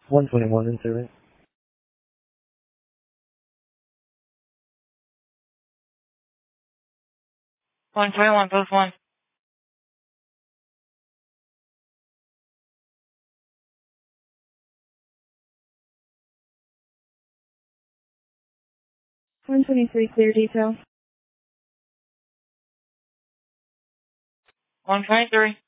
121 in service. 121, post 1. Clear detail. 123.